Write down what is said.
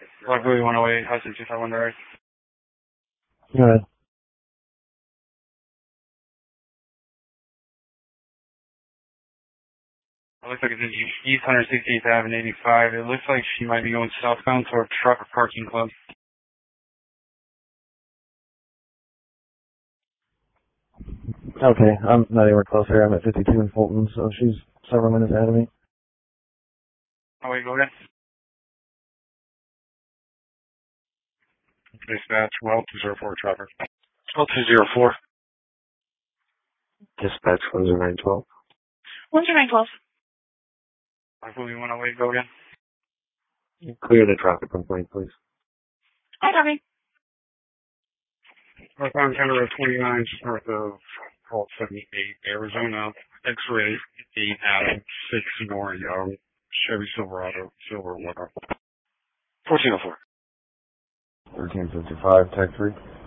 Luckily 108, Hudson 251 direct. Go ahead. It looks like it's East 168th Avenue 85. It looks like she might be going southbound toward Trucker Parking Club. Okay, I'm not anywhere close here. I'm at 52 in Fulton, so she's several minutes ahead of me. Oh, wait, go ahead. Dispatch 12204 Trucker. 12204. Dispatch 10912. 10912. Luckily 108, go again. Clear the traffic complaint, please. Hi, Tommy. Northbound County Road 29, just north of Fault 78, Arizona. X-ray 8 Adam 6 more Chevy Silverado, silver whatever. 1404. 1355, Tech 3.